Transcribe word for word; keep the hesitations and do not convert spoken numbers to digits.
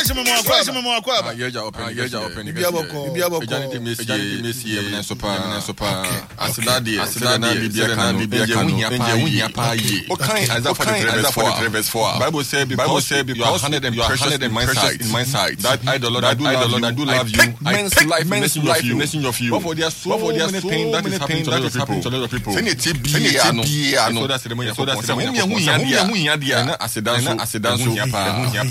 Question me more question me more kwa. Yeja open, yeja open. Bibia boko. Bibia boko. Ejaniti Messi, Ejaniti Messi, Eminem Sopa, Eminem Sopa. Asidadi, Asidadi, Bibia Kanu, Bibia Kanu, Enje Unya Pa Ye. Okay, Isaiah forty-three verse four. Bible say Bible say because you are hundred and precious in my sight, in my sight. That I the Lord, I do love you, I do love you. I pick life, men's life, nation of you. But for their so many things that is happening to a lot of people. Send it to be ano. So that's the money. So that's the money. Unya unya unya dia. Na asidan so asidan so.